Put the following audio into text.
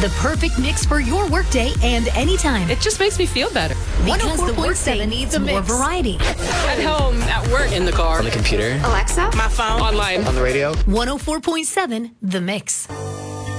The perfect mix for your workday and anytime. It just makes me feel better. Because the workday needs more variety. At home, at work, in the car, on the computer, Alexa, my phone, online, on the radio. 104.7 The Mix.